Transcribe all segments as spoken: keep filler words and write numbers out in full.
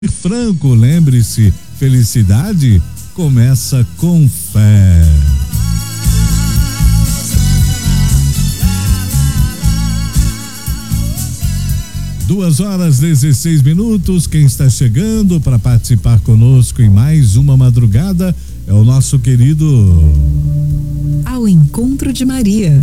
Franco, lembre-se, felicidade começa com fé. Duas horas dezesseis minutos. Quem está chegando para participar conosco em mais uma madrugada é o nosso querido Ao Encontro de Maria,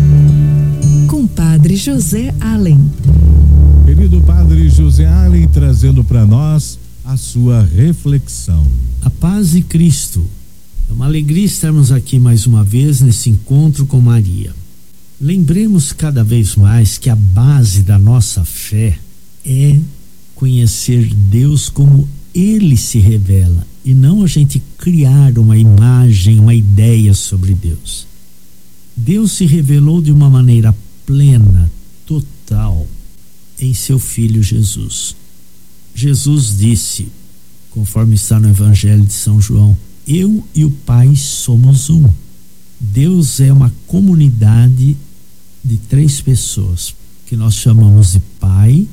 com Padre José Allen. Querido Padre José Allen, trazendo para nós a sua reflexão. A paz de Cristo. É uma alegria estarmos aqui mais uma vez nesse encontro com Maria. Lembremos cada vez mais que a base da nossa fé é conhecer Deus como Ele se revela e não a gente criar uma imagem, uma ideia sobre Deus. Deus se revelou de uma maneira plena, total, em seu Filho Jesus. Jesus disse, conforme está no Evangelho de São João, eu e o Pai somos um. Deus é uma comunidade de três pessoas, que nós chamamos de Pai,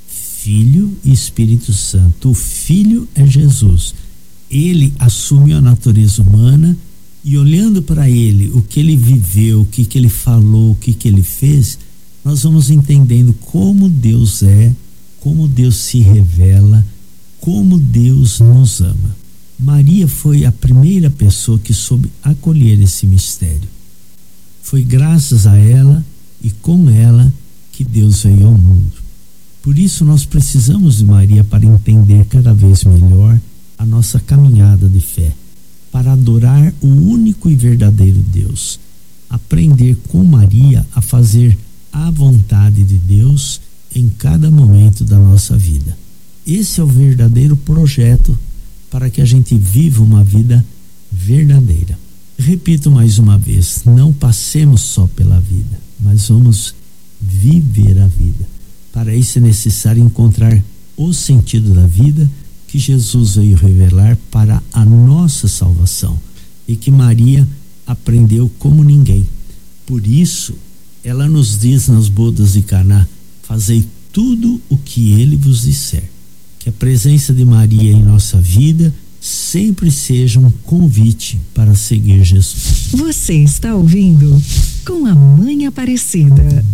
Filho e Espírito Santo. O Filho é Jesus. Ele assumiu a natureza humana e, olhando para ele, o que ele viveu, o que, que ele falou, o que, que ele fez, nós vamos entendendo como Deus é, como Deus se revela, como Deus nos ama. Maria foi a primeira pessoa que soube acolher esse mistério. Foi graças a ela e com ela que Deus veio ao mundo. Por isso nós precisamos de Maria para entender cada vez melhor a nossa caminhada de fé, para adorar o único e verdadeiro Deus, aprender com Maria a fazer a vontade de Deus em cada momento da nossa vida. Esse é o verdadeiro projeto para que a gente viva uma vida verdadeira. Repito mais uma vez, não passemos só pela vida, mas vamos viver a vida. Para isso é necessário encontrar o sentido da vida que Jesus veio revelar para a nossa salvação e que Maria aprendeu como ninguém. Por isso, ela nos diz nas bodas de Caná, fazei tudo o que ele vos disser. Que a presença de Maria em nossa vida sempre seja um convite para seguir Jesus. Você está ouvindo Com a Mãe Aparecida.